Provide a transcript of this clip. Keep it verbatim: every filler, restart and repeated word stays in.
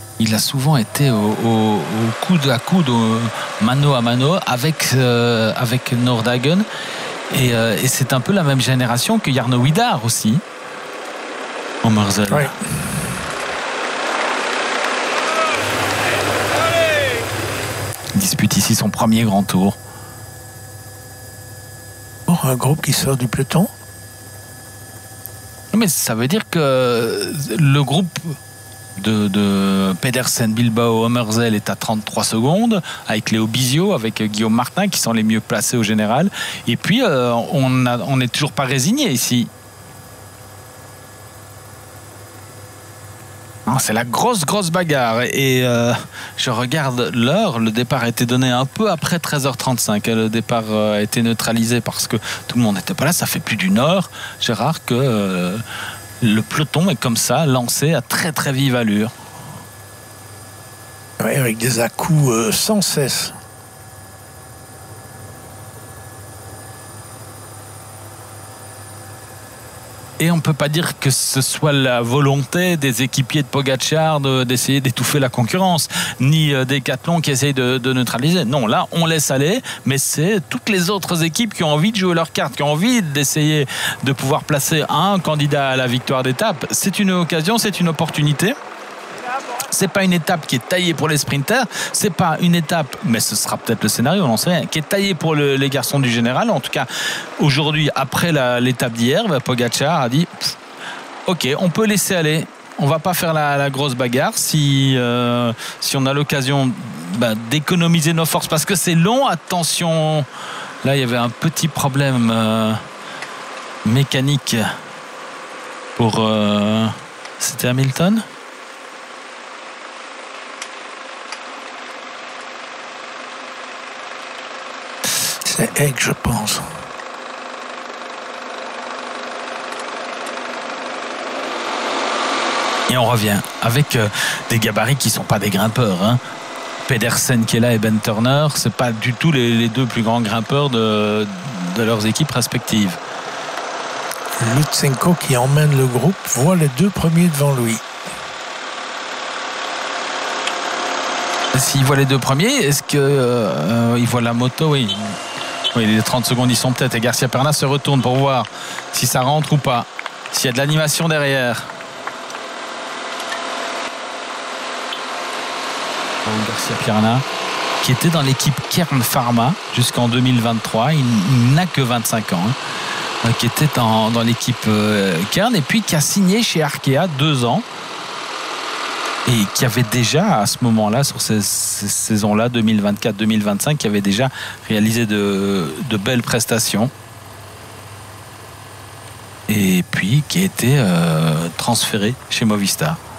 il a souvent été au, au, au coude à coude, au mano à mano avec, euh, avec Nordhagen. Et, euh, et c'est un peu la même génération que Jarno Widar aussi, en Mersel. Oui. Il dispute ici son premier grand tour. Oh, un groupe qui sort du peloton. Mais ça veut dire que le groupe de, de Pedersen, Bilbao, Mersel est à trente-trois secondes, avec Léo Bizio, avec Guillaume Martin, qui sont les mieux placés au général. Et puis, euh, on n'est toujours pas résigné ici. C'est la grosse, grosse bagarre. Et euh, je regarde l'heure. Le départ a été donné un peu après treize heures trente-cinq. Le départ a été neutralisé parce que tout le monde n'était pas là. Ça fait plus d'une heure, Gérard, que euh, le peloton est comme ça, lancé à très, très vive allure. Oui, avec des à-coups euh, sans cesse. Et on ne peut pas dire que ce soit la volonté des équipiers de Pogacar de, d'essayer d'étouffer la concurrence, ni euh, Decathlon qui essaye de, de neutraliser. Non, là, on laisse aller, mais c'est toutes les autres équipes qui ont envie de jouer leur carte, qui ont envie d'essayer de pouvoir placer un candidat à la victoire d'étape. C'est une occasion, c'est une opportunité. C'est pas une étape qui est taillée pour les sprinters, c'est pas une étape, mais ce sera peut-être le scénario, on n'en sait rien, qui est taillée pour le, les garçons du général. En tout cas, aujourd'hui, après la, l'étape d'hier, bah, Pogacar a dit pff, ok, on peut laisser aller, on va pas faire la, la grosse bagarre si, euh, si on a l'occasion bah, d'économiser nos forces, parce que c'est long. Attention, là il y avait un petit problème euh, mécanique pour euh, c'était Hamilton. C'est Egg, je pense. Et on revient avec euh, des gabarits qui ne sont pas des grimpeurs. Hein. Pedersen qui est là et Ben Turner, ce n'est pas du tout les, les deux plus grands grimpeurs de, de leurs équipes respectives. Lutsenko qui emmène le groupe voit les deux premiers devant lui. S'il voit les deux premiers, est-ce qu'il euh, voit la moto? Oui. Oui, les trente secondes, ils sont peut-être. Et Garcia Perna se retourne pour voir si ça rentre ou pas. S'il y a de l'animation derrière. Garcia Perna, qui était dans l'équipe Kern Pharma jusqu'en deux mille vingt-trois. Il, il n'a que vingt-cinq ans. Hein, qui était en, dans l'équipe euh, Kern et puis qui a signé chez Arkea deux ans. Et qui avait déjà, à ce moment-là, sur ces, ces saisons-là, deux mille vingt-quatre deux mille vingt-cinq, qui avait déjà réalisé de, de belles prestations. Et puis, qui a été euh, transféré chez Movistar.